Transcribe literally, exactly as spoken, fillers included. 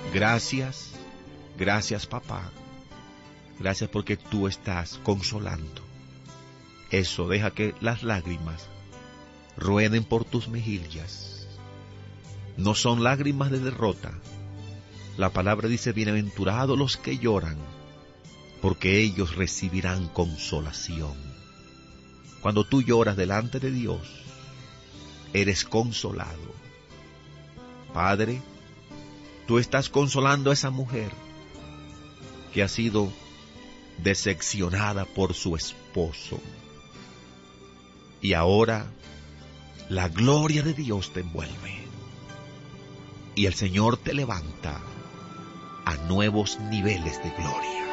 Gracias, gracias papá. Gracias porque tú estás consolando. Eso, deja que las lágrimas rueden por tus mejillas. No son lágrimas de derrota. La palabra dice, bienaventurados los que lloran, porque ellos recibirán consolación. Cuando tú lloras delante de Dios, eres consolado. Padre, tú estás consolando a esa mujer que ha sido decepcionada por su esposo. Y ahora la gloria de Dios te envuelve. Y el Señor te levanta a nuevos niveles de gloria.